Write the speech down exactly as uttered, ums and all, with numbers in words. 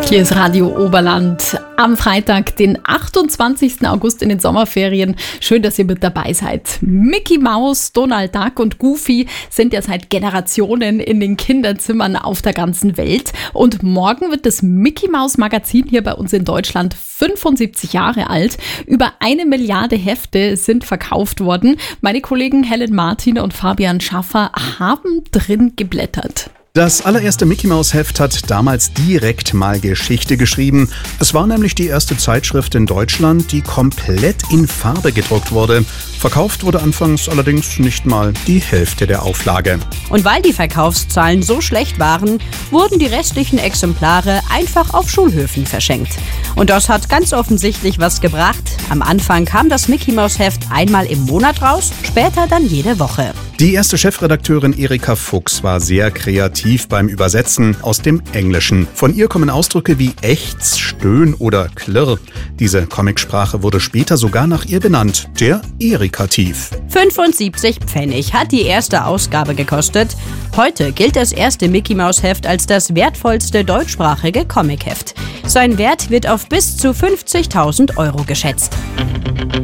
Hier ist Radio Oberland am Freitag, den achtundzwanzigsten August in den Sommerferien. Schön, dass ihr mit dabei seid. Mickey Mouse, Donald Duck und Goofy sind ja seit Generationen in den Kinderzimmern auf der ganzen Welt. Und morgen wird das Mickey Mouse Magazin hier bei uns in Deutschland fünfundsiebzig Jahre alt. Über eine Milliarde Hefte sind verkauft worden. Meine Kollegen Helen Martin und Fabian Schaffer haben drin geblättert. Das allererste Mickey-Maus-Heft hat damals direkt mal Geschichte geschrieben. Es war nämlich die erste Zeitschrift in Deutschland, die komplett in Farbe gedruckt wurde. Verkauft wurde anfangs allerdings nicht mal die Hälfte der Auflage. Und weil die Verkaufszahlen so schlecht waren, wurden die restlichen Exemplare einfach auf Schulhöfen verschenkt. Und das hat ganz offensichtlich was gebracht. Am Anfang kam das Mickey-Maus-Heft einmal im Monat raus, später dann jede Woche. Die erste Chefredakteurin Erika Fuchs war sehr kreativ beim Übersetzen aus dem Englischen. Von ihr kommen Ausdrücke wie Ächz, Stöhn oder Klirr. Diese Comicsprache wurde später sogar nach ihr benannt, der Erikativ. fünfundsiebzig Pfennig hat die erste Ausgabe gekostet. Heute gilt das erste Mickey-Maus-Heft als das wertvollste deutschsprachige Comicheft. Sein Wert wird auf bis zu fünfzigtausend Euro geschätzt.